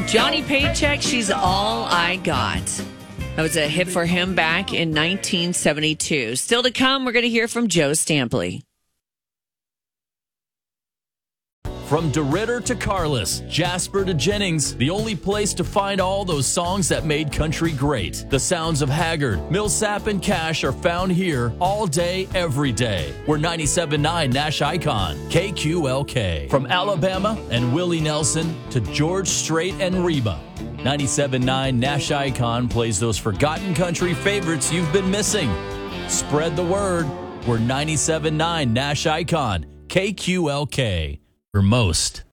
Johnny Paycheck, She's All I Got. That was a hit for him back in 1972. Still to come, we're going to hear from Joe Stampley. From DeRitter to Carlos, Jasper to Jennings, the only place to find all those songs that made country great. The sounds of Haggard, Millsap, and Cash are found here all day, every day. We're 97.9 Nash Icon, KQLK. From Alabama and Willie Nelson to George Strait and Reba, 97.9 Nash Icon plays those forgotten country favorites you've been missing. Spread the word. We're 97.9 Nash Icon, KQLK. For most.